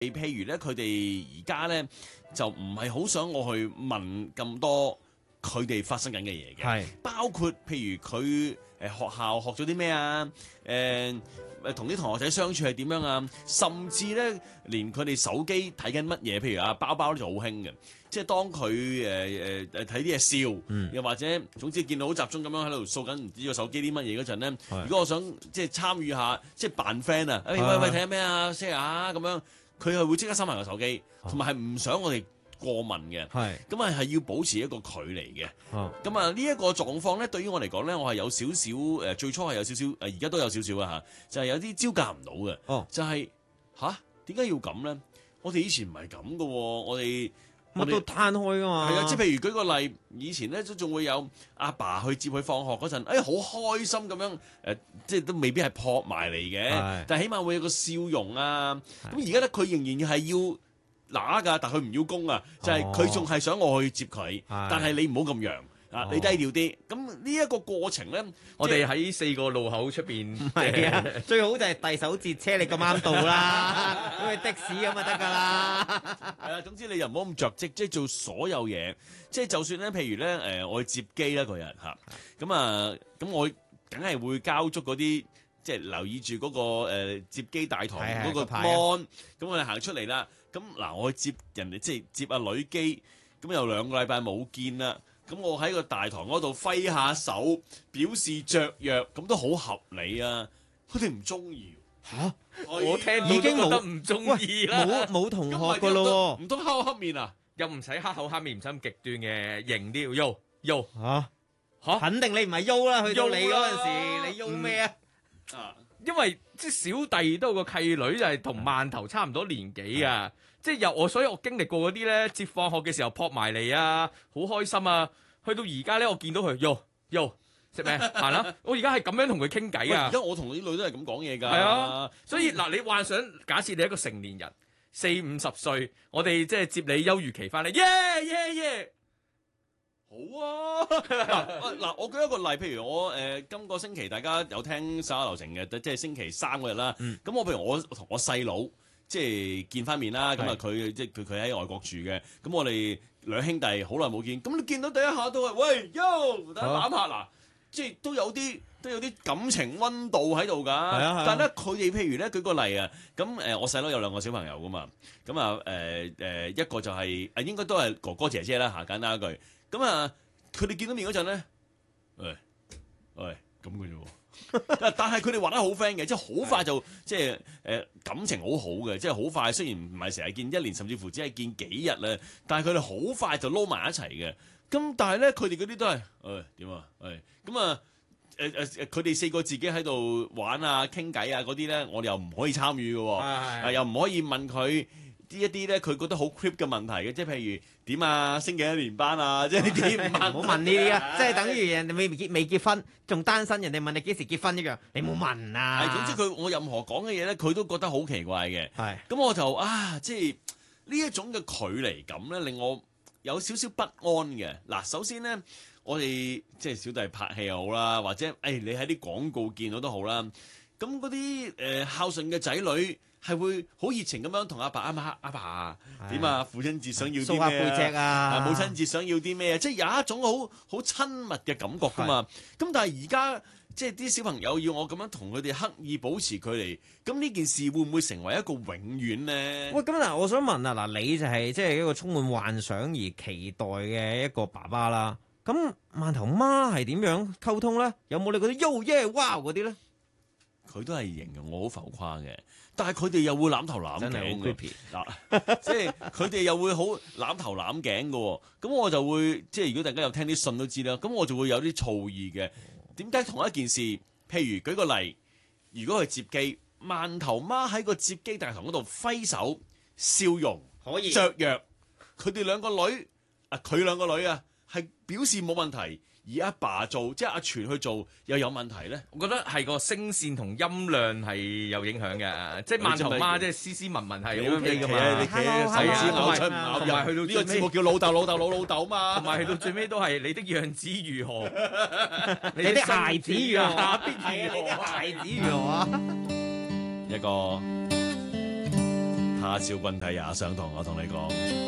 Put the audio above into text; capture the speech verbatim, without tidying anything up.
譬如咧，佢哋而家咧就唔係好想我去問咁多佢哋發生緊嘅嘢嘅， 係包括譬如佢誒、呃、學校學咗啲咩啊，誒誒同啲同學仔相處係點樣啊，甚至咧連佢哋手機睇緊乜嘢，譬如啊包包咧就好興嘅，即係當佢誒誒誒睇啲嘢笑， 嗯又或者總之見到好集中咁樣喺度掃緊唔知個手機啲乜嘢嗰陣咧， 係如果我想即係參與下，即係扮 friend 啊，誒喂係喂睇下咩啊 share 下咁樣，佢係會即刻收埋個手機，同埋係唔想我哋過問嘅。 係咁啊係要保持一個距離嘅。 哦咁啊呢一個狀況咧，對於我嚟講咧，我係有少少誒，最初係有少少誒，而家都有少少啊嚇，就係、有啲招架唔到嘅。 哦， 就係吓點解要咁咧？我哋以前唔係咁嘅喎，我哋我哋乜都攤開噶嘛。 係啊，即係譬如舉個例，以前咧都仲會有阿爸去接佢放學嗰陣，哎好開心咁樣誒、呃，即係都未必係撲埋嚟嘅係， 但係起碼會有個笑容啊。咁而家咧佢仍然係要揦㗎，但佢唔要攻啊，就係佢仲係想我去接佢，但係你唔好咁揚啊，你低調啲。咁呢一個過程咧， 我哋喺四個路口出邊， 係啊，最好就係遞手截車，你咁啱到啦，因為的士咁就得㗎啦。 係啊，總之你又唔好咁着跡，即係做所有嘢，即係就算咧，譬如咧誒、呃，我去接機啦嗰日嚇，咁啊，咁我梗係會交足嗰啲。即係留意住嗰、那個、呃、接機大堂嗰個 mon，咁我哋行出嚟啦。咁嗱，我去接人哋即係接阿女機，咁有兩個禮拜冇見啦。咁我喺個大堂嗰度揮下手，表示雀躍，咁都好合理啊。佢哋唔中意嚇， 我聽到已經冇都覺得唔中意啦。 冇冇同學㗎咯唔通黑口黑面啊？ 又唔使黑口黑面，唔使咁極端嘅，型啲要 yo yo 嚇嚇， 肯定你唔係喐啦，去到你嗰陣喐啦時，你喐咩啊？ 啊！ 因為即係小弟都有個契女就係同饅頭差唔多年紀啊，即係由我，所以我經歷過嗰啲咧，接放學嘅時候撲埋嚟啊，好開心啊！去到而家咧，我見到佢，yo yo 食咩行啦？我而家係咁樣同佢傾偈啊！ 而家我同啲女都係咁講嘢㗎。 係啊，所以嗱，你幻想假設你係一個成年人，四五十歲，我哋即係接你休漁期翻嚟，耶耶耶！ 好啊！嗱嗱，我舉一個例，譬如我誒、呃、今個星期大家有聽十一流程嘅，即係星期三嗰日啦。咁、 嗯、 我譬如我同我細佬即係見翻面啦，咁啊係佢即係佢佢喺外國住嘅，咁我哋兩兄弟好耐冇見，咁你見到第一下都係喂 yo，大家攬下嗱，即係都有啲都有啲感情溫度喺度㗎。 啊但係咧佢哋譬如咧舉個例啊，咁誒、呃、我細佬有兩個小朋友㗎嘛，咁啊誒誒一個就係、是、誒應該都係哥哥姐姐啦嚇，簡單一句。咁啊，佢哋見到面嗰陣咧，喂喂咁嘅啫喎。但係佢哋玩得好 friend 嘅，即係好快就即係誒感情好好嘅，即係好快。雖然唔係成日見一年，甚至乎只係見幾日咧，但係佢哋好快就撈埋一齊嘅。咁但係咧，佢哋嗰啲都係誒點啊？誒咁啊誒誒誒，佢哋四個自己喺度玩啊、傾偈啊嗰啲咧，我哋又唔可以參與嘅喎，啊又唔可以問佢。啲一啲咧，佢覺得好 creep 嘅問題嘅，即係譬如點啊，升幾多年班啊，即係呢啲唔問， 唔好問呢啲啊，即係等於人哋未結未結婚，仲單身，人哋問你幾時結婚一樣，你冇問啊。 係總之佢我任何講嘅嘢咧，佢都覺得好奇怪嘅。 係咁我就啊，即係呢一種嘅距離感咧，令我有少少不安嘅。嗱，首先咧，我哋即係小弟拍戲又好啦，或者誒、哎、你喺啲廣告見到都好啦，咁嗰啲誒孝順嘅仔女。係會好熱情咁樣同阿爸阿媽阿爸點啊？父親節想要啲咩啊？ 掃下背脊啊！ 母親節想要啲咩啊？即係有一種好好親密嘅感覺㗎嘛。咁但係而家即係啲小朋友要我咁樣同佢哋刻意保持距離，咁呢件事會唔會成為一個永遠咧？ 喂，咁嗱，我想問啊，嗱，你就係即係一個充滿幻想而期待嘅一個爸爸啦。咁饅頭媽係點樣溝通咧？有冇你嗰啲 yo yeah wow 嗰啲咧？ 佢都係形容我好浮誇嘅，但係佢哋又會攬頭攬頸嘅，嗱，即係佢哋又會好攬頭攬頸嘅喎，咁我就會即係如果大家有聽啲信都知啦，咁我就會有啲醋意嘅。點解同一件事？譬如舉個例，如果係接機，饅頭媽喺個接機大堂嗰度揮手笑容可以雀躍，佢哋兩個女啊，佢兩個女啊，係表示冇問題。而阿爸做，即係阿全去做，又有問題咧？ 我覺得係個聲線同音量係有影響嘅，即係饅頭媽即係斯斯文文係 O K 噶嘛。 你企喺手指咬出唔咬入， 同埋去到呢個節目叫老豆老豆老老豆嘛。 同埋去到最尾都係你的樣子如何， 你的孩子如何， 必如何， 孩子如何啊？ 一個蝦椒軍睇也上堂，我同你講。